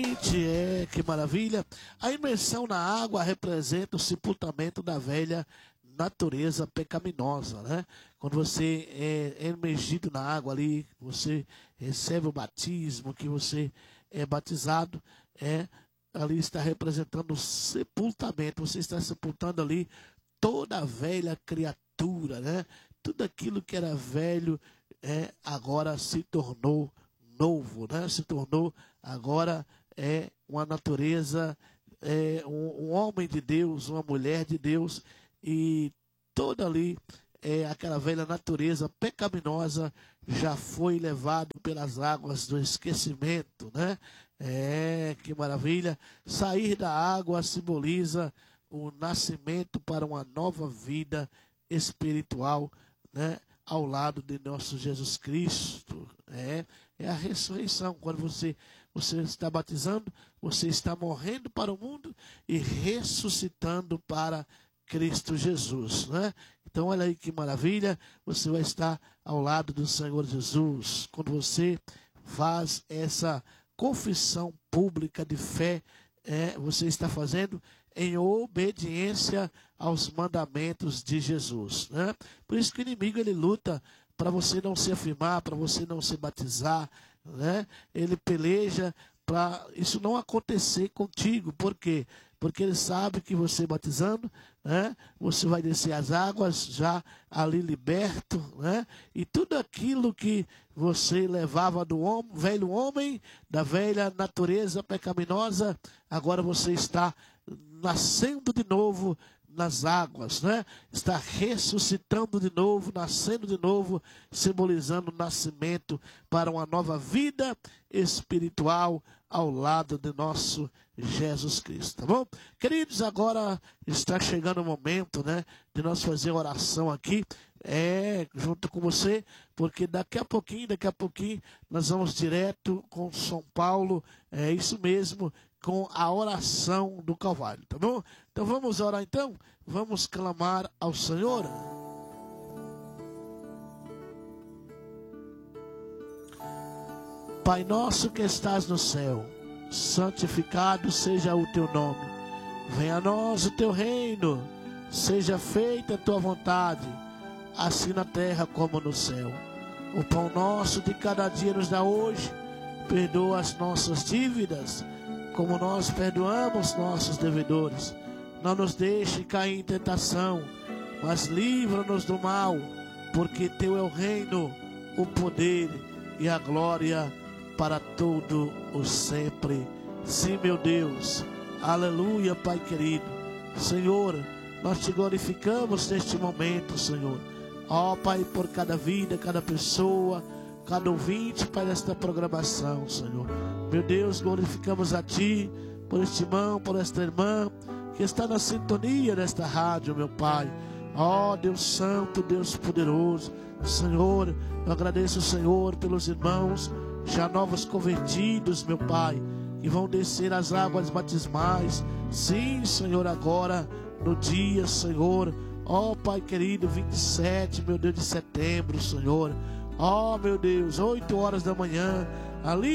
Que maravilha. A imersão na água representa o sepultamento da velha natureza pecaminosa, né? Quando você é imergido na água ali, você recebe o batismo, que você é batizado, ali está representando o sepultamento. Você está sepultando ali toda a velha criatura, né? Tudo aquilo que era velho agora se tornou novo, né? Se tornou agora uma natureza, um homem de Deus, uma mulher de Deus, e toda ali aquela velha natureza pecaminosa já foi levado pelas águas do esquecimento, né? Que maravilha. Sair da água simboliza o nascimento para uma nova vida espiritual, né? Ao lado de nosso Jesus Cristo. É a ressurreição. Quando você está batizando, você está morrendo para o mundo e ressuscitando para Cristo Jesus, né? Então olha aí que maravilha, você vai estar ao lado do Senhor Jesus. Quando você faz essa confissão pública de fé, você está fazendo em obediência aos mandamentos de Jesus, né? Por isso que o inimigo ele luta para você não se afirmar, para você não se batizar, né? Ele peleja para isso não acontecer contigo. Por quê? Porque ele sabe que você batizando, né, você vai descer as águas já ali liberto, né? E tudo aquilo que você levava do velho homem, da velha natureza pecaminosa, agora você está nascendo de novo nas águas, né? Está ressuscitando de novo, nascendo de novo, simbolizando o nascimento para uma nova vida espiritual ao lado de nosso Jesus Cristo, tá bom? Queridos, agora está chegando o momento, né, de nós fazer oração aqui, junto com você, porque daqui a pouquinho, nós vamos direto com São Paulo, isso mesmo, com a oração do Calvário, tá bom? Então vamos orar então, vamos clamar ao Senhor. Pai nosso que estás no céu, santificado seja o teu nome. Venha a nós o teu reino, seja feita a tua vontade, assim na terra como no céu. O pão nosso de cada dia nos dá hoje, perdoa as nossas dívidas, como nós perdoamos nossos devedores. Não nos deixe cair em tentação, mas livra-nos do mal, porque teu é o reino, o poder e a glória para todo o sempre. Sim, meu Deus. Aleluia, Pai querido. Senhor, nós te glorificamos neste momento, Senhor. Ó, Pai, por cada vida, cada pessoa, cada ouvinte, Pai, desta programação, Senhor. Meu Deus, glorificamos a Ti por este irmão, por esta irmã que está na sintonia desta rádio, meu Pai. Ó, Deus Santo, Deus poderoso, Senhor, eu agradeço o Senhor pelos irmãos já novos convertidos, meu Pai, que vão descer as águas batismais. Sim, Senhor, agora no dia, Senhor, ó Pai querido, 27, meu Deus, de setembro, Senhor. Ó, meu Deus, 8 horas da manhã, ali